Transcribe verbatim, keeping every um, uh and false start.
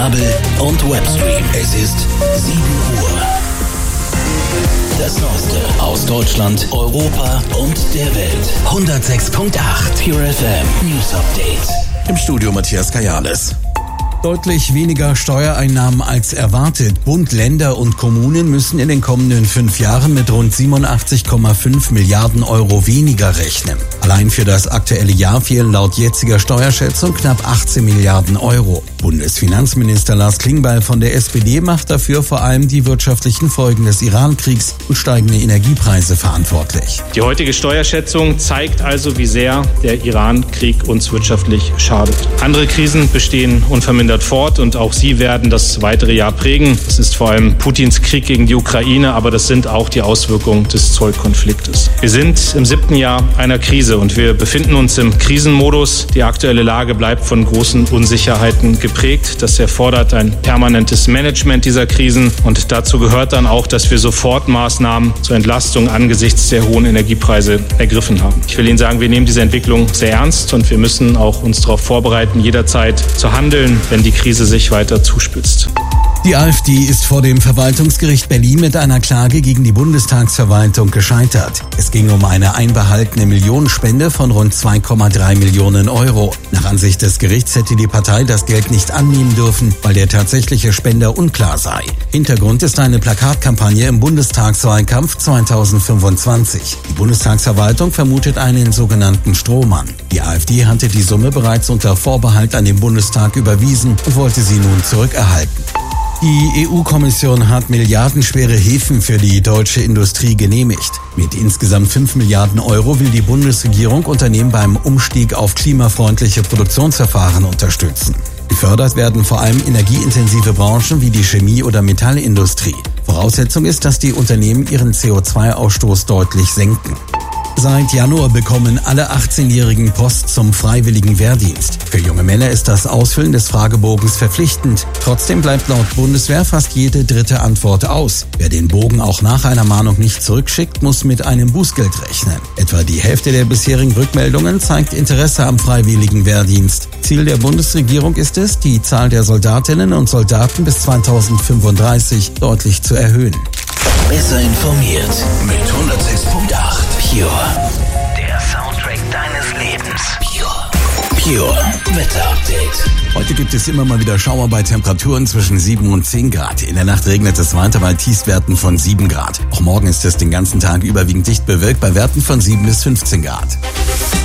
Kabel und Webstream. Es ist sieben Uhr. Das Neueste aus Deutschland, Europa und der Welt. hundertsechs Komma acht Pure F M News Update. Im Studio Matthias Kajales. Deutlich weniger Steuereinnahmen als erwartet. Bund, Länder und Kommunen müssen in den kommenden fünf Jahren mit rund siebenundachtzig Komma fünf Milliarden Euro weniger rechnen. Allein für das aktuelle Jahr fehlen laut jetziger Steuerschätzung knapp achtzehn Milliarden Euro. Bundesfinanzminister Lars Klingbeil von der S P D macht dafür vor allem die wirtschaftlichen Folgen des Iran-Kriegs und steigende Energiepreise verantwortlich. Die heutige Steuerschätzung zeigt also, wie sehr der Iran-Krieg uns wirtschaftlich schadet. Andere Krisen bestehen unvermindert fort und auch sie werden das weitere Jahr prägen. Es ist vor allem Putins Krieg gegen die Ukraine, aber das sind auch die Auswirkungen des Zollkonfliktes. Wir sind im siebten Jahr einer Krise und wir befinden uns im Krisenmodus. Die aktuelle Lage bleibt von großen Unsicherheiten geprägt. Das erfordert ein permanentes Management dieser Krisen und dazu gehört dann auch, dass wir Sofortmaßnahmen zur Entlastung angesichts der hohen Energiepreise ergriffen haben. Ich will Ihnen sagen, wir nehmen diese Entwicklung sehr ernst und wir müssen auch uns darauf vorbereiten, jederzeit zu handeln, wenn die Krise sich weiter zuspitzt. Die AfD ist vor dem Verwaltungsgericht Berlin mit einer Klage gegen die Bundestagsverwaltung gescheitert. Es ging um eine einbehaltene Millionenspende von rund zwei Komma drei Millionen Euro. Nach Ansicht des Gerichts hätte die Partei das Geld nicht annehmen dürfen, weil der tatsächliche Spender unklar sei. Hintergrund ist eine Plakatkampagne im Bundestagswahlkampf zweitausendfünfundzwanzig. Die Bundestagsverwaltung vermutet einen sogenannten Strohmann. Die AfD hatte die Summe bereits unter Vorbehalt an den Bundestag überwiesen und wollte sie nun zurückerhalten. Die E U-Kommission hat milliardenschwere Hilfen für die deutsche Industrie genehmigt. Mit insgesamt fünf Milliarden Euro will die Bundesregierung Unternehmen beim Umstieg auf klimafreundliche Produktionsverfahren unterstützen. Gefördert werden vor allem energieintensive Branchen wie die Chemie- oder Metallindustrie. Voraussetzung ist, dass die Unternehmen ihren C O zwei Ausstoß deutlich senken. Seit Januar bekommen alle achtzehnjährigen Post zum freiwilligen Wehrdienst. Für junge Männer ist das Ausfüllen des Fragebogens verpflichtend. Trotzdem bleibt laut Bundeswehr fast jede dritte Antwort aus. Wer den Bogen auch nach einer Mahnung nicht zurückschickt, muss mit einem Bußgeld rechnen. Etwa die Hälfte der bisherigen Rückmeldungen zeigt Interesse am freiwilligen Wehrdienst. Ziel der Bundesregierung ist es, die Zahl der Soldatinnen und Soldaten bis zweitausendfünfunddreißig deutlich zu erhöhen. Besser informiert mit hundertsechs Komma acht Pure. Der Soundtrack deines Lebens. Pure. Pure Wetter Update. Heute gibt es immer mal wieder Schauer bei Temperaturen zwischen sieben und zehn Grad. In der Nacht regnet es weiter bei Tiefstwerten von sieben Grad. Auch morgen ist es den ganzen Tag überwiegend dicht bewölkt bei Werten von sieben bis fünfzehn Grad.